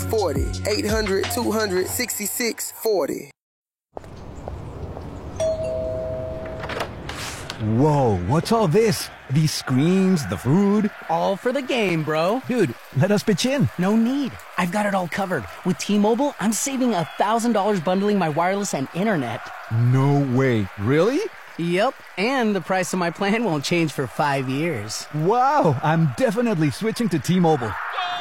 40. 800-200-6640. Whoa, what's all this? These screens, the food? All for the game, bro. Dude, let us pitch in. No need. I've got it all covered. With T-Mobile, I'm saving $1,000 bundling my wireless and internet. No way. Really? Yep, and the price of my plan won't change for 5 years. Wow, I'm definitely switching to T-Mobile.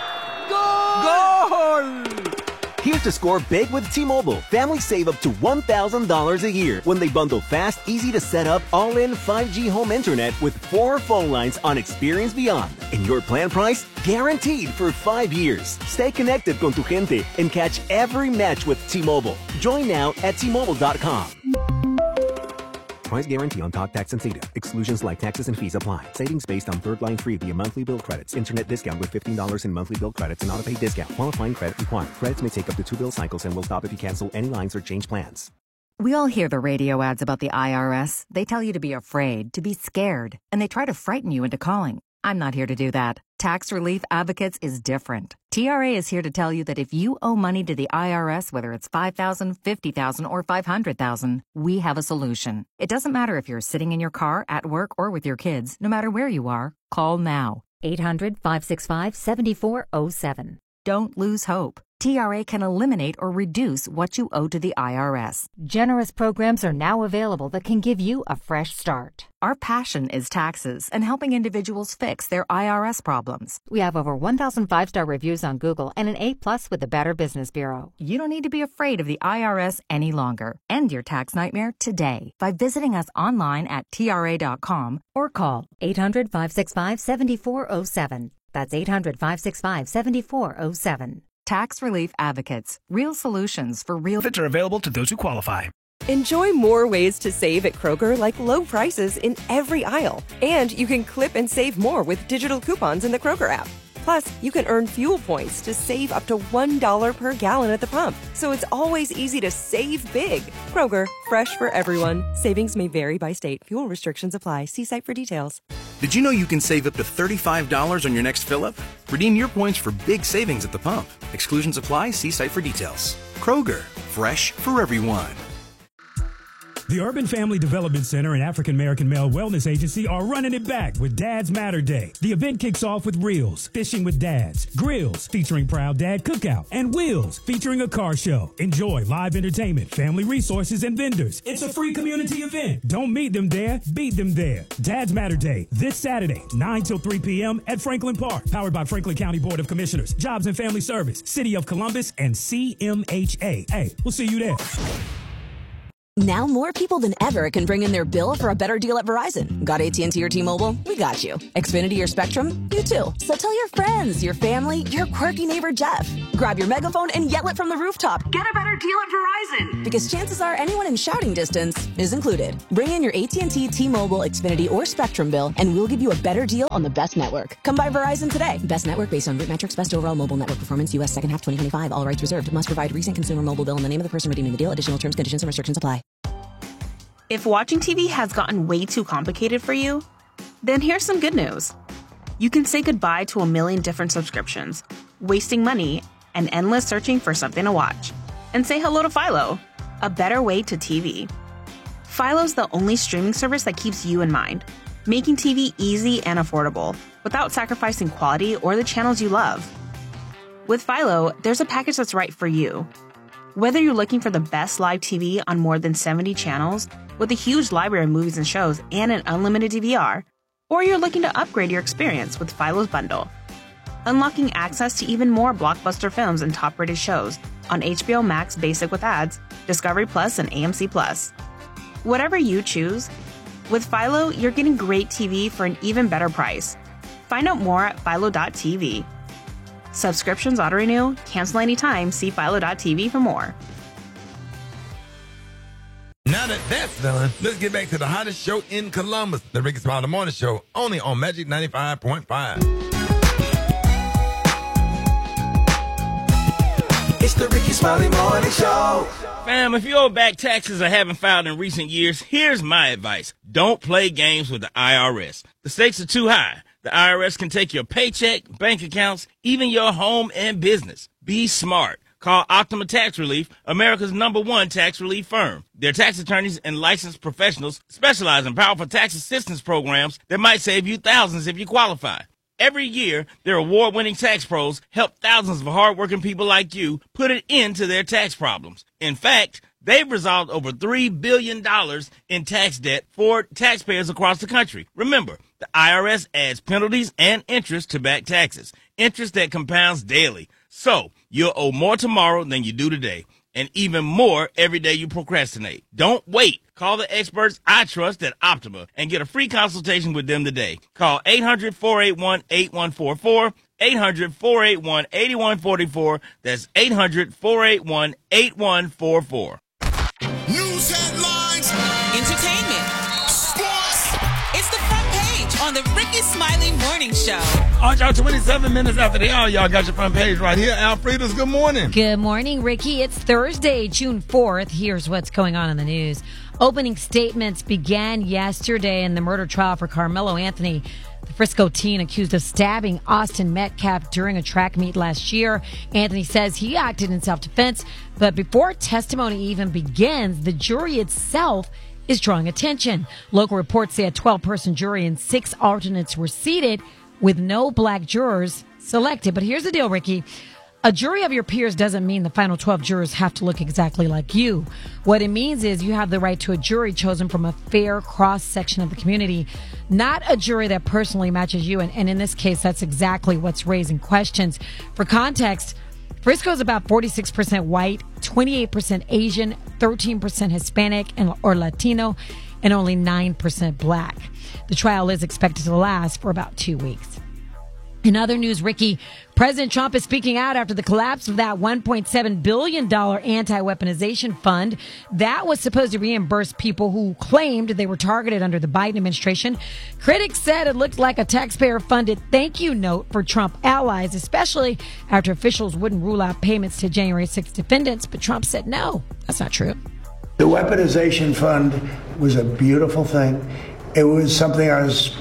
Goal! Here's to score big with T-Mobile. Families save up to $1,000 a year when they bundle fast, easy-to-set-up, all-in 5G home internet with 4 phone lines on Experience Beyond. And your plan price? Guaranteed for 5 years. Stay connected con tu gente and catch every match with T-Mobile. Join now at T-Mobile.com. Price guarantee on talk, tax, and data. Exclusions like taxes and fees apply. Savings based on third line free via monthly bill credits. Internet discount with $15 in monthly bill credits and auto-pay discount. Qualifying credit required. Credits may take up to 2 bill cycles and will stop if you cancel any lines or change plans. We all hear the radio ads about the IRS. They tell you to be afraid, to be scared, and they try to frighten you into calling. I'm not here to do that. Tax Relief Advocates is different. TRA is here to tell you that if you owe money to the IRS, whether it's $5,000, $50,000, or $500,000, we have a solution. It doesn't matter if you're sitting in your car, at work, or with your kids. No matter where you are, call now. 800-565-7407. Don't lose hope. TRA can eliminate or reduce what you owe to the IRS. Generous programs are now available that can give you a fresh start. Our passion is taxes and helping individuals fix their IRS problems. We have over 1,000 5-star reviews on Google and an A+ with the Better Business Bureau. You don't need to be afraid of the IRS any longer. End your tax nightmare today by visiting us online at TRA.com or call 800-565-7407. That's 800-565-7407. Tax Relief Advocates. Real solutions for real. Benefits are available to those who qualify. Enjoy more ways to save at Kroger, like low prices in every aisle. And you can clip and save more with digital coupons in the Kroger app. Plus, you can earn fuel points to save up to $1 per gallon at the pump. So it's always easy to save big. Kroger, fresh for everyone. Savings may vary by state. Fuel restrictions apply. See site for details. Did you know you can save up to $35 on your next fill-up? Redeem your points for big savings at the pump. Exclusions apply. See site for details. Kroger, fresh for everyone. The Urban Family Development Center and African American Male Wellness Agency are running it back with Dads Matter Day. The event kicks off with Reels, Fishing with Dads, Grills featuring Proud Dad Cookout, and Wheels featuring a car show. Enjoy live entertainment, family resources, and vendors. It's a free community event. Don't meet them there, beat them there. Dads Matter Day, this Saturday, 9 till 3 p.m. at Franklin Park. Powered by Franklin County Board of Commissioners, Jobs and Family Service, City of Columbus, and CMHA. Hey, we'll see you there. Now more people than ever can bring in their bill for a better deal at Verizon. Got AT&T or T-Mobile? We got you. Xfinity or Spectrum? You too. So tell your friends, your family, your quirky neighbor Jeff. Grab your megaphone and yell it from the rooftop. Get a better deal at Verizon. Because chances are anyone in shouting distance is included. Bring in your AT&T, T-Mobile, Xfinity, or Spectrum bill, and we'll give you a better deal on the best network. Come by Verizon today. Best network based on root metrics, best overall mobile network performance, U.S. second half 2025. All rights reserved. Must provide recent consumer mobile bill in the name of the person redeeming the deal. Additional terms, conditions, and restrictions apply. If watching TV has gotten way too complicated for you, then here's some good news. You can say goodbye to a million different subscriptions, wasting money, and endless searching for something to watch. And say hello to Philo, a better way to TV. Philo's the only streaming service that keeps you in mind, making TV easy and affordable without sacrificing quality or the channels you love. With Philo, there's a package that's right for you. Whether you're looking for the best live TV on more than 70 channels, with a huge library of movies and shows and an unlimited DVR, or you're looking to upgrade your experience with Philo's bundle, unlocking access to even more blockbuster films and top-rated shows on HBO Max Basic with ads, Discovery Plus, and AMC Plus. Whatever you choose, with Philo, you're getting great TV for an even better price. Find out more at philo.tv. Subscriptions auto-renew, cancel anytime, see philo.tv for more. Now that that's done, let's get back to the hottest show in Columbus, the Ricky Smiley Morning Show, only on Magic 95.5. It's the Ricky Smiley Morning Show. Fam, if you owe back taxes or haven't filed in recent years, here's my advice. Don't play games with the IRS. The stakes are too high. The IRS can take your paycheck, bank accounts, even your home and business. Be smart. Call Optima Tax Relief, America's #1 tax relief firm. Their tax attorneys and licensed professionals specialize in powerful tax assistance programs that might save you thousands if you qualify. Every year, their award-winning tax pros help thousands of hardworking people like you put an end to their tax problems. In fact, they've resolved over $3 billion in tax debt for taxpayers across the country. Remember, the IRS adds penalties and interest to back taxes, interest that compounds daily. So, you'll owe more tomorrow than you do today, and even more every day you procrastinate. Don't wait. Call the experts I trust at Optima and get a free consultation with them today. Call 800-481-8144, 800-481-8144. That's 800-481-8144. News headlines, entertainment, sports. It's the front page on the Ricky Smiley Morning Show. All right, y'all, 27 minutes after the hour, y'all got your front page right here. Alfreda's, good morning. Good morning, Ricky. It's Thursday, June 4th. Here's what's going on in the news. Opening statements began yesterday in the murder trial for Carmelo Anthony, the Frisco teen accused of stabbing Austin Metcalf during a track meet last year. Anthony says he acted in self-defense, but before testimony even begins, the jury itself is drawing attention. Local reports say a 12-person jury and 6 alternates were seated with no black jurors selected. But here's the deal, Ricky. A jury of your peers doesn't mean the final 12 jurors have to look exactly like you. What it means is you have the right to a jury chosen from a fair cross-section of the community, not a jury that personally matches you. And in this case, that's exactly what's raising questions. For context, Frisco is about 46% white, 28% Asian, 13% Hispanic or Latino, and only 9% black. The trial is expected to last for about 2 weeks. In other news, Ricky, President Trump is speaking out after the collapse of that $1.7 billion anti-weaponization fund that was supposed to reimburse people who claimed they were targeted under the Biden administration. Critics said it looked like a taxpayer-funded thank you note for Trump allies, especially after officials wouldn't rule out payments to January 6 defendants. But Trump said, no, that's not true. The weaponization fund was a beautiful thing. It was something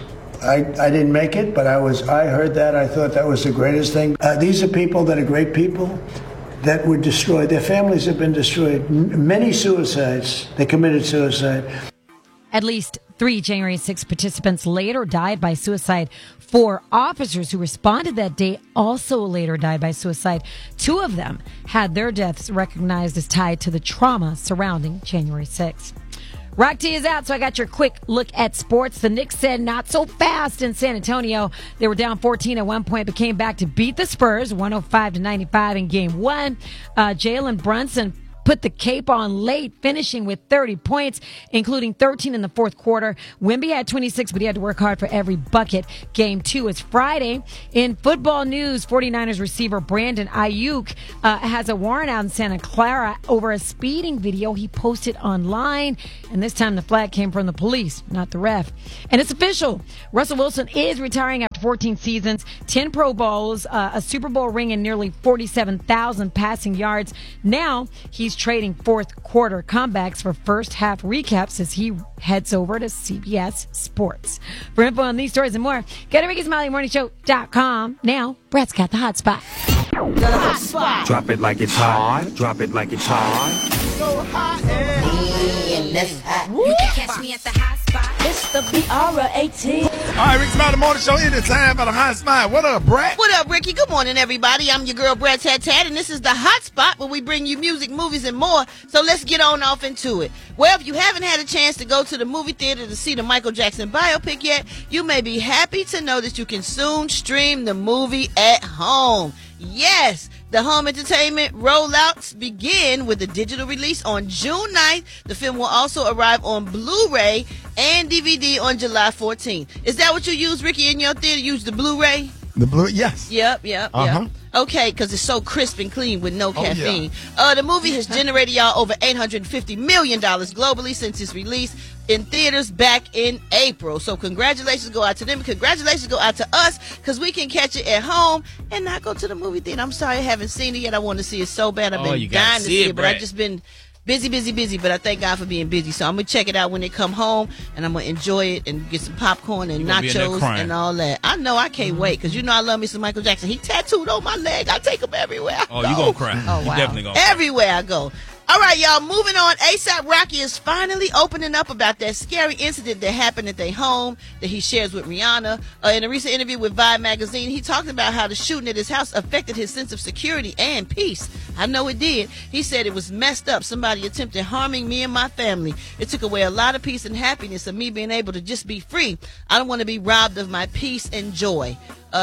I didn't make it, but I heard that. I thought that was the greatest thing. These are people that are great people that were destroyed. Their families have been destroyed. Many suicides. They committed suicide. At least 3 January 6 participants later died by suicide. 4 officers who responded that day also later died by suicide. 2 of them had their deaths recognized as tied to the trauma surrounding January 6. Rock T is out, so I got your quick look at sports. The Knicks said not so fast in San Antonio. They were down 14 at one point, but came back to beat the Spurs 105-95 in Game 1. Jalen Brunson put the cape on late, finishing with 30 points, including 13 in the fourth quarter. Wemby had 26, but he had to work hard for every bucket. Game 2 is Friday. In football news, 49ers receiver Brandon Ayuk has a warrant out in Santa Clara over a speeding video he posted online. And this time the flag came from the police, not the ref. And it's official. Russell Wilson is retiring after 14 seasons, 10 Pro Bowls, a Super Bowl ring, and nearly 47,000 passing yards. Now he's trading fourth quarter comebacks for first half recaps as he heads over to CBS Sports. For info on these stories and more, go to RickySmileyMorningShow.com. Now, Brett's got the hot spot. The hot spot. Drop it like it's hot. Drop it like it's hot. So hot and that's hot. You can catch me at the hot spot. It's the BR18. All right, Rick Smiley Morning Show. It is time for the hot spot. What up, Brett? What up, Ricky? Good morning, everybody. I'm your girl, Brett Tat Tat, and this is the hot spot where we bring you music, movies, and more. So let's get on off into it. Well, if you haven't had a chance to go to the movie theater to see the Michael Jackson biopic yet, you may be happy to know that you can soon stream the movie at home. Yes, the home entertainment rollouts begin with the digital release on June 9th. The film will also arrive on Blu-ray and DVD on July 14th. Is that what you use, Ricky, in your theater? Use the Blu-ray? The Blu-ray, yes. Yep. Okay, because it's so crisp and clean with no caffeine. Yeah. The movie has generated y'all over $850 million globally since its release in theaters back in April. So congratulations go out to them. Congratulations go out to us because we can catch it at home and not go to the movie theater. I'm sorry I haven't seen it yet. I want to see it so bad. I've been dying to see it, but I've just been Busy, but I thank God for being busy. So I'm going to check it out when they come home, and I'm going to enjoy it and get some popcorn and nachos and all that. I know I can't wait, because you know I love me some Michael Jackson. He tattooed on my leg. I take him everywhere I go. You going to cry. Oh, wow. You definitely going to cry. Everywhere I go. All right, y'all, moving on. A$AP Rocky is finally opening up about that scary incident that happened at their home that he shares with Rihanna. In a recent interview with Vibe magazine, he talked about how the shooting at his house affected his sense of security and peace. I know it did. He said it was messed up. Somebody attempted harming me and my family. It took away a lot of peace and happiness of me being able to just be free. I don't want to be robbed of my peace and joy.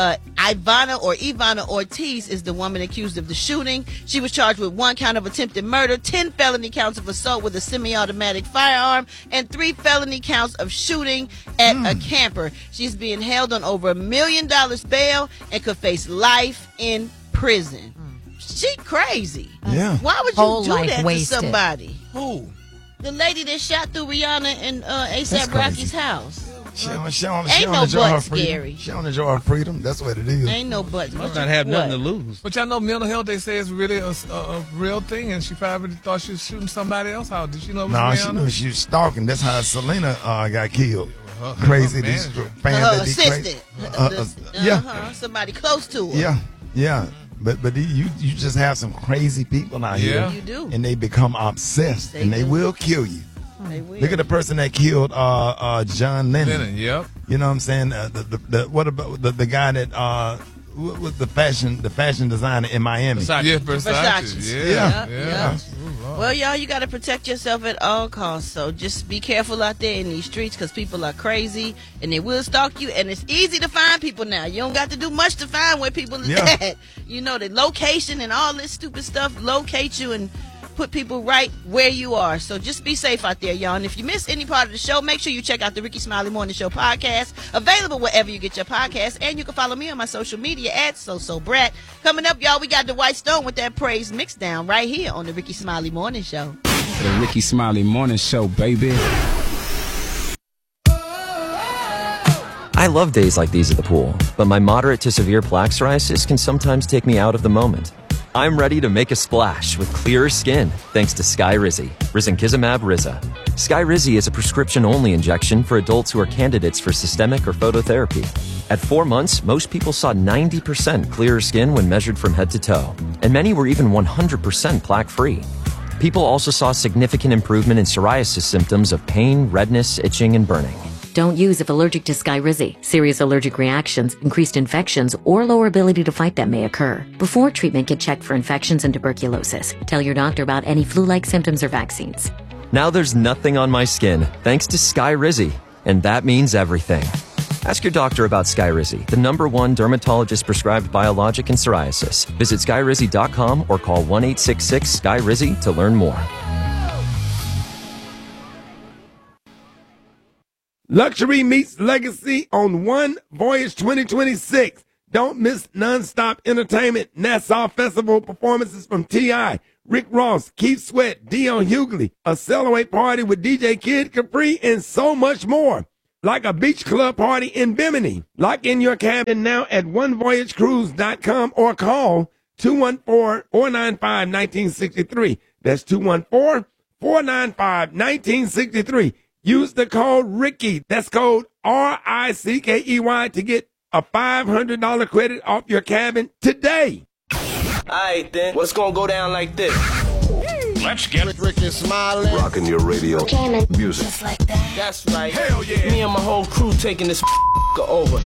Ivana Ortiz is the woman accused of the shooting. She was charged with 1 count of attempted murder, 10 felony counts of assault with a semi-automatic firearm, and 3 felony counts of shooting at a camper. She's being held on over $1 million bail and could face life in prison. She crazy. Yeah. Why would Whole you do life that wasted. to somebody? Who? The lady that shot through Rihanna and A$AP Rocky's house. She on Ain't no enjoy her butt freedom. scary. She don't enjoy her freedom. That's what it is. Ain't no butt. Must not have nothing to lose. But y'all know mental health, they say, is really a real thing, and she probably thought she was shooting somebody else out. Did she know it was No, she Rihanna? knew she was stalking. That's how Selena got killed. Crazy. These fans that be crazy. Assistant. Somebody close to her. Yeah. But you just have some crazy people out here. You do. And they become obsessed, and they will kill you. They will. Look at the person that killed John Lennon. Yep. You know what I'm saying? What about the guy that was the fashion designer in Miami? Versace. Yeah. Well, y'all, you got to protect yourself at all costs. So just be careful out there in these streets, because people are crazy and they will stalk you. And it's easy to find people now. You don't got to do much to find where people at. You know, the location and all this stupid stuff locate you and put people right where you are. So just be safe out there, y'all. And if you miss any part of the show, make sure you check out the Ricky Smiley Morning Show podcast, available wherever you get your podcasts. And you can follow me on my social media at SoSoBrat. Coming up, y'all, we got the White Stone with that praise mix down right here on the Ricky Smiley Morning Show. The Ricky Smiley Morning Show, baby. I love days like these at the pool, but my moderate to severe plaque psoriasis can sometimes take me out of the moment. I'm ready to make a splash with clearer skin thanks to Skyrizi, Risankizumab Riza. Skyrizi is a prescription-only injection for adults who are candidates for systemic or phototherapy. At 4 months, most people saw 90% clearer skin when measured from head to toe, and many were even 100% plaque-free. People also saw significant improvement in psoriasis symptoms of pain, redness, itching, and burning. Don't use if allergic to Skyrizi. Serious allergic reactions, increased infections, or lower ability to fight them may occur. Before treatment, get checked for infections and tuberculosis. Tell your doctor about any flu-like symptoms or vaccines. Now there's nothing on my skin thanks to Skyrizi, and that means everything. Ask your doctor about Skyrizi, the #1 dermatologist-prescribed biologic in psoriasis. Visit Skyrizi.com or call 1-866-SKYRIZI to learn more. Luxury meets legacy on One Voyage 2026. Don't miss non-stop entertainment, Nassau Festival performances from T.I., Rick Ross, Keith Sweat, Dion Hughley, a Celebrate party with DJ Kid Capri, and so much more. Like a beach club party in Bimini. Lock in your cabin now at onevoyagecruise.com or call 214-495-1963. That's 214-495-1963. Use the code Ricky. That's code RICKEY to get a $500 credit off your cabin today. Alright then, what's gonna go down like this? Let's get Ricky Smiley. Rocking your radio. Music. Just like that. That's right. Hell yeah. Me and my whole crew taking this over.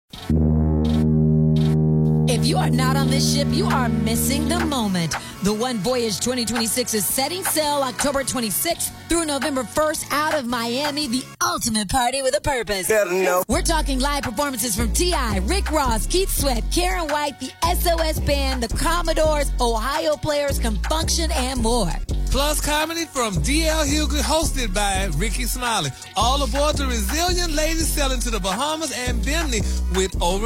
If you are not on this ship, you are missing the moment. The One Voyage 2026 is setting sail October 26th through November 1st out of Miami, the ultimate party with a purpose. We're talking live performances from T.I., Rick Ross, Keith Sweat, Karen White, the SOS Band, the Commodores, Ohio Players, Confunction, and more. Plus comedy from D.L. Hughley, hosted by Ricky Smiley. All aboard the Resilient Ladies sailing to the Bahamas and Bimini with over